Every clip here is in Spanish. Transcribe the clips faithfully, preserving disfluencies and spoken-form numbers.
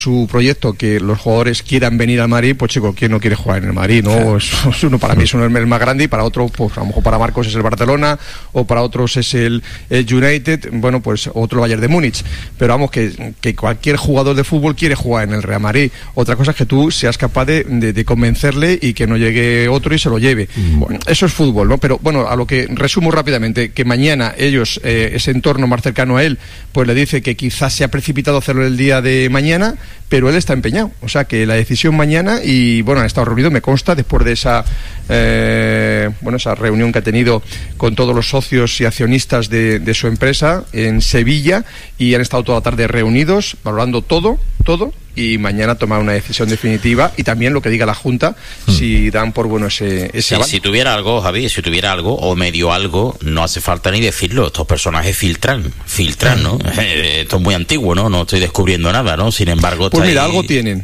su proyecto que los jugadores quieran venir al Madrid, pues chico, ¿quién no quiere jugar en el Madrid? ¿No? Claro. Es, es uno, para mí es uno el más grande y para otro, pues a lo mejor para Marcos es el Barcelona o para otros es el, el United, bueno, pues otro el Bayern de Múnich. Pero vamos, que, que cualquier jugador de fútbol quiere jugar en el Real Madrid. Otra cosa es que tú seas capaz de, de, de convencerle y que no llegue otro y se lo lleve. Bueno, eso es fútbol, ¿no? Pero bueno, a lo que resumo rápidamente, que mañana ellos, eh, ese entorno más cercano a él, pues le dice que quizás se ha precipitado hacerlo el día de mañana, pero él está empeñado, o sea que la decisión mañana, y bueno, han estado reunidos, me consta, después de esa eh, bueno, esa reunión que ha tenido con todos los socios y accionistas de, de su empresa en Sevilla, y han estado toda la tarde reunidos, valorando todo, todo, y mañana tomar una decisión definitiva, y también lo que diga la Junta, mm. si dan por bueno ese, ese sí, avance. Si tuviera algo, Javi, si tuviera algo, o medio algo, no hace falta ni decirlo, estos personajes filtran, filtran, ¿no? Esto es muy antiguo, ¿no? No estoy descubriendo nada, ¿no? Sin embargo, pues mira, ahí... algo tienen.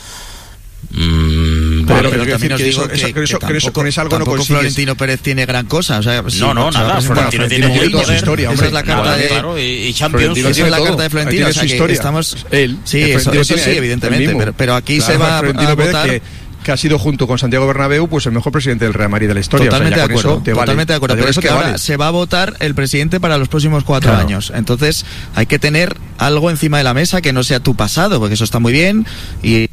Mm, pero, pero también os digo que, que, que tampoco, eso, con ese algo tampoco no Florentino Pérez tiene gran cosa, o sea, sí, no, no, nada, Florentino bueno, tiene muy poder, historia, esa es la carta nada, de claro, y, y Champions, esa es la todo. carta de Florentino, o sea, que estamos él, sí, eso, eso sí, evidentemente, pero, pero aquí claro, se va a, a votar que, que ha sido junto con Santiago Bernabéu pues el mejor presidente del Real Madrid de la historia. Totalmente o sea, de acuerdo, te totalmente vale. de acuerdo, pero es que ahora vale. se va a votar el presidente para los próximos cuatro claro. años. Entonces hay que tener algo encima de la mesa que no sea tu pasado, porque eso está muy bien y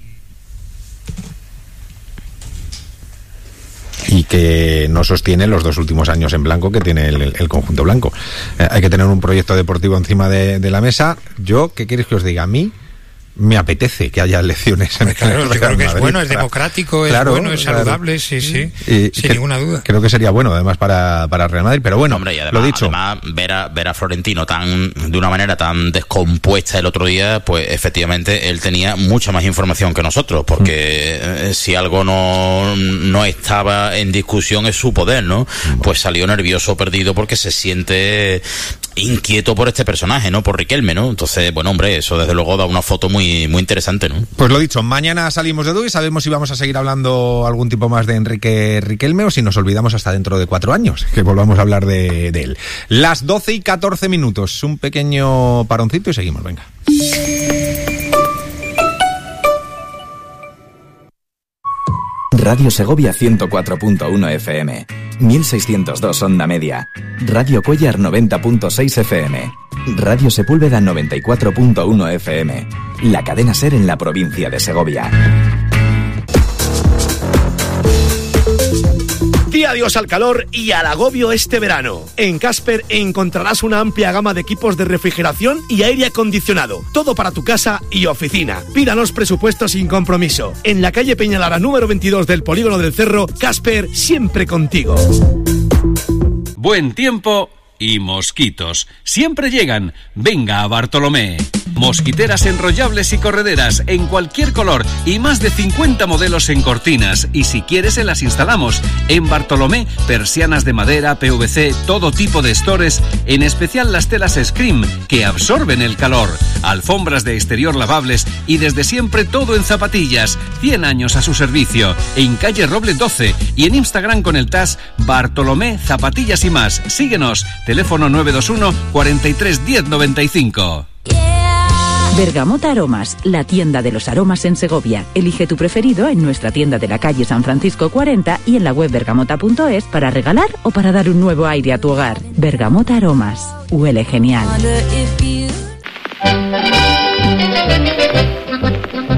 y que no sostiene los dos últimos años en blanco que tiene el, el conjunto blanco. Eh, hay que tener un proyecto deportivo encima de, de la mesa. Yo, ¿qué queréis que os diga? A mí me apetece que haya elecciones en el claro, Real yo creo que Madrid. es bueno, es democrático, es claro, bueno, es saludable, claro. sí, sí, y, sin que, ninguna duda. Creo que sería bueno, además, para, para Real Madrid, pero bueno, hombre, y además, lo dicho. Además, ver a, ver a Florentino tan de una manera tan descompuesta el otro día, pues efectivamente él tenía mucha más información que nosotros, porque mm. eh, si algo no, no estaba en discusión es su poder, ¿no? Mm. Pues salió nervioso, perdido, porque se siente inquieto por este personaje, ¿no? Por Riquelme, ¿no? Entonces, bueno, hombre, eso desde luego da una foto muy, muy interesante, ¿no? Pues lo dicho, mañana salimos de duda y sabemos si vamos a seguir hablando algún tipo más de Enrique Riquelme o si nos olvidamos hasta dentro de cuatro años, que volvamos a hablar de, de él. Las doce y catorce minutos, un pequeño paroncito y seguimos, venga. Radio Segovia ciento cuatro punto uno F M, mil seiscientos dos onda media, Radio Cuéllar noventa punto seis F M, Radio Sepúlveda noventa y cuatro punto uno F M, la cadena SER en la provincia de Segovia. Di adiós al calor y al agobio este verano. En Casper encontrarás una amplia gama de equipos de refrigeración y aire acondicionado. Todo para tu casa y oficina. Pídanos presupuestos sin compromiso. En la calle Peñalara número veintidós del Polígono del Cerro, Casper siempre contigo. Buen tiempo y mosquitos. Siempre llegan. Venga a Bartolomé. Mosquiteras enrollables y correderas en cualquier color y más de cincuenta modelos en cortinas, y si quieres se las instalamos. En Bartolomé, persianas de madera, P V C, todo tipo de stores, en especial las telas Scream que absorben el calor, alfombras de exterior lavables y desde siempre todo en zapatillas, cien años a su servicio, en calle Roble doce y en Instagram con el tag Bartolomé Zapatillas y más. Síguenos, teléfono nueve dos uno, cuarenta y tres, diez, noventa y cinco. Bergamota Aromas, la tienda de los aromas en Segovia. Elige tu preferido en nuestra tienda de la calle San Francisco cuarenta y en la web bergamota punto es para regalar o para dar un nuevo aire a tu hogar. Bergamota Aromas, huele genial.